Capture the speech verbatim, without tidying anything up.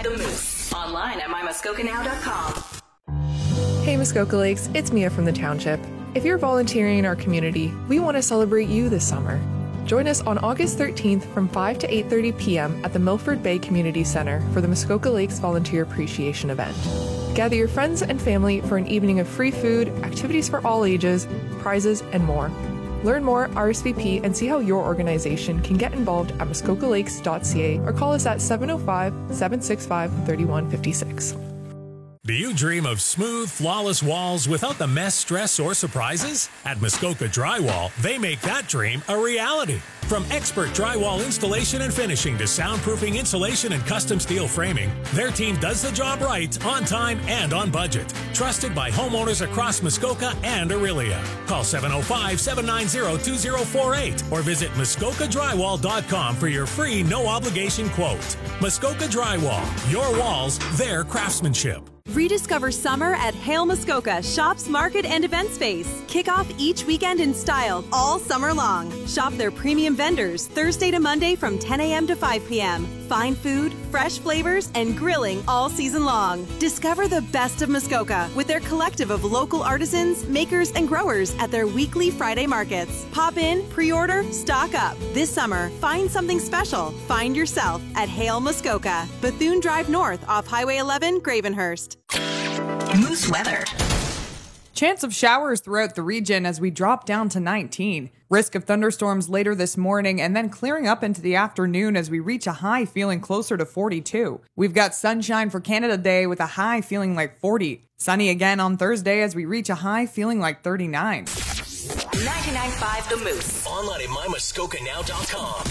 five The Moose. Online at my muskoka now dot com. Hey Muskoka Lakes, it's Mia from the Township. If you're volunteering in our community, we want to celebrate you this summer. Join us on August thirteenth from five to eight thirty p.m. at the Milford Bay Community Center for the Muskoka Lakes Volunteer Appreciation Event. Gather your friends and family for an evening of free food, activities for all ages, prizes, and more. Learn more, R S V P, and see how your organization can get involved at muskoka lakes dot c a or call us at seven oh five, seven six five, three one five six. Do you dream of smooth, flawless walls without the mess, stress, or surprises? At Muskoka Drywall, they make that dream a reality. From expert drywall installation and finishing to soundproofing, insulation, and custom steel framing, their team does the job right, on time, and on budget. Trusted by homeowners across Muskoka and Aurelia. Call seven oh five, seven nine zero, two zero four eight or visit muskoka drywall dot com for your free, no-obligation quote. Muskoka Drywall. Your walls, their craftsmanship. Rediscover summer at Hale Muskoka Shops, Market, and Event Space. Kick off each weekend in style all summer long. Shop their premium vendors Thursday to Monday from ten a.m. to five p.m. Fine food, fresh flavors, and grilling all season long. Discover the best of Muskoka with their collective of local artisans, makers, and growers at their weekly Friday markets. Pop in, pre-order, stock up. This summer, find something special. Find yourself at Hale Muskoka. Bethune Drive North off Highway eleven, Gravenhurst. Moose weather. Chance of showers throughout the region as we drop down to nineteen. Risk of thunderstorms later this morning and then clearing up into the afternoon as we reach a high feeling closer to forty-two. We've got sunshine for Canada Day with a high feeling like forty. Sunny again on Thursday as we reach a high feeling like thirty-nine. ninety-nine point five The Moose. Online at my muskoka now dot com.